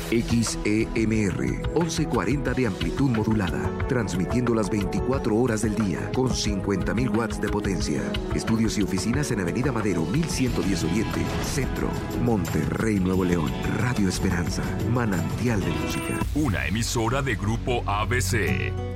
XEMR 1140 de amplitud modulada, transmitiendo las 24 horas del día con 50.000 watts de potencia. Estudios y oficinas en Avenida Madero 1110 Oriente, Centro, Monterrey, Nuevo León. Radio Esperanza, manantial de música. Una emisora de Grupo ABC.